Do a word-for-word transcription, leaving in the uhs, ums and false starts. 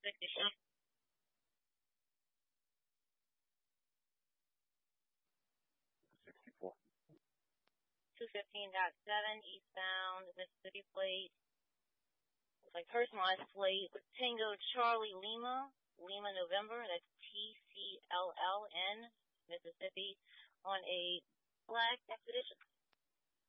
sixty-four. sixty-four. two fifteen point seven, eastbound, Mississippi plate. Looks like personalized plate with Tango Charlie Lima, Lima November, that's T C L L N, Mississippi, on a black Expedition.